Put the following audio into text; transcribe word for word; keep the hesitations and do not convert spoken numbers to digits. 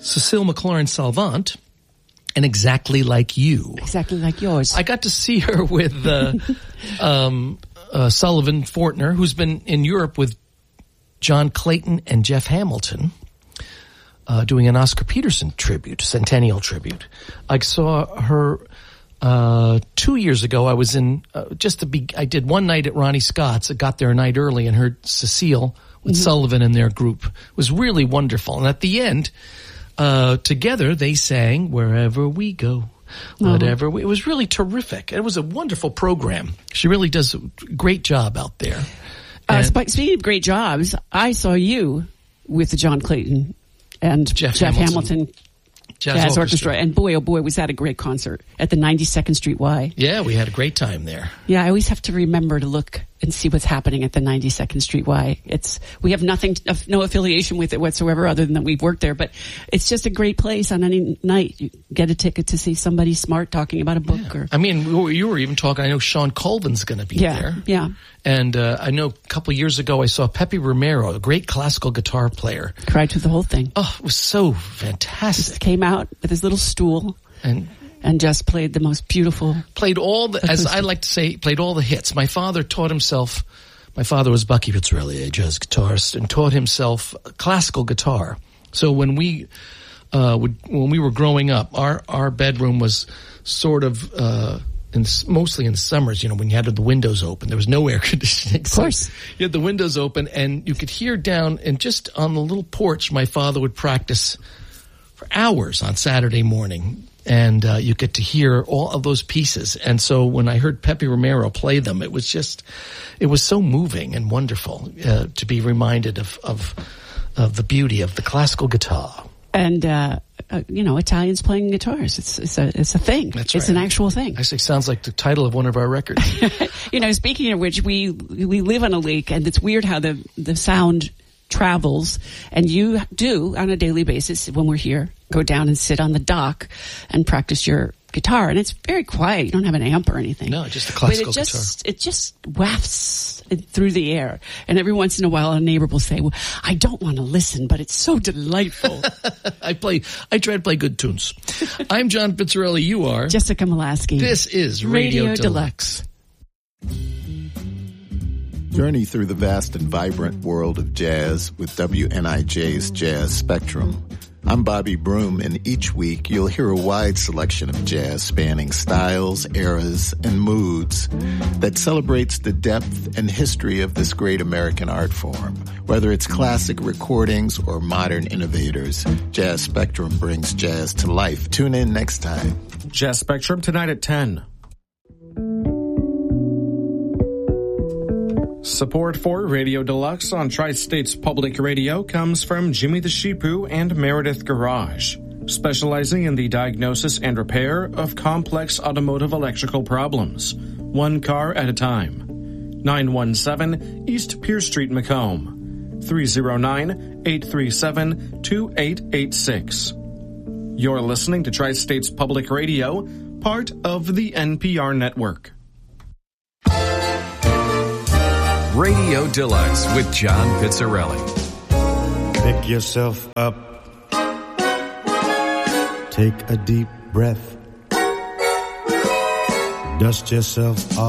Cecile McLaurin-Salvant, and Exactly Like You. Exactly like yours. I got to see her with uh, um, uh, Sullivan Fortner, who's been in Europe with John Clayton and Jeff Hamilton, uh, doing an Oscar Peterson tribute, centennial tribute. I saw her uh, two years ago. I was in uh, just to be. I did one night at Ronnie Scott's. I got there a night early and heard Cecile with mm-hmm. Sullivan and their group. It was really wonderful. And at the end, uh, together they sang "Wherever We Go." Whatever. Uh-huh. It was really terrific. It was a wonderful program. She really does a great job out there. Uh, speaking of great jobs, I saw you with the John Clayton and Jeff, Jeff Hamilton, Hamilton Jazz, Jazz Orchestra. Orchestra. And boy, oh boy, was that a great concert at the ninety-second Street Y. Yeah, we had a great time there. Yeah, I always have to remember to look and see what's happening at the ninety-second Street Y. It's, we have nothing, no affiliation with it whatsoever other than that we've worked there, but it's just a great place on any night. You get a ticket to see somebody smart talking about a book. Yeah. Or I mean, we were, you were even talking, I know Sean Colvin's going to be yeah, there. Yeah. And uh, I know a couple of years ago I saw Pepe Romero, a great classical guitar player. Cried through the whole thing. Oh, it was so fantastic. Just came out with his little stool. And And just played the most beautiful. Played all the, as I like to say, played all the hits. My father taught himself, my father was Bucky Pizzarelli, a jazz guitarist, and taught himself classical guitar. So when we, uh, would, when we were growing up, our, our bedroom was sort of, uh, in, mostly in the summers, you know, when you had the windows open. There was no air conditioning. Of course. So you had the windows open and you could hear down, and just on the little porch, my father would practice for hours on Saturday morning. And uh, you get to hear all of those pieces. And so when I heard Pepe Romero play them, it was just, it was so moving and wonderful uh, to be reminded of, of of the beauty of the classical guitar. And, uh, uh, you know, Italians playing guitars. It's it's a, it's a thing. That's it's right. an actual thing. Actually, sounds like the title of one of our records. You know, speaking of which, we we live on a lake, and it's weird how the, the sound travels, and you do on a daily basis when we're here go down and sit on the dock and practice your guitar, and it's very quiet. You don't have an amp or anything. No, just a classical but it just, guitar. It just wafts through the air, and every once in a while a neighbor will say, well, I don't want to listen, but it's so delightful. I play, I try to play good tunes. I'm John Pizzarelli, you are Jessica Molaski. This is Radio, Radio Deluxe. Deluxe. Journey through the vast and vibrant world of jazz with W N I J's Jazz Spectrum. I'm Bobby Broom, and each week you'll hear a wide selection of jazz spanning styles, eras, and moods that celebrates the depth and history of this great American art form. Whether it's classic recordings or modern innovators, Jazz Spectrum brings jazz to life. Tune in next time. Jazz Spectrum tonight at ten. Support for Radio Deluxe on Tri-States Public Radio comes from Jimmy the Sheepoo and Meredith Garage, specializing in the diagnosis and repair of complex automotive electrical problems, one car at a time. nine one seven East Pierce Street, Macomb, three oh nine, eight three seven, two eight eight six. You're listening to Tri-States Public Radio, part of the N P R network. Radio Deluxe with John Pizzarelli. Pick yourself up. Take a deep breath. Dust yourself off.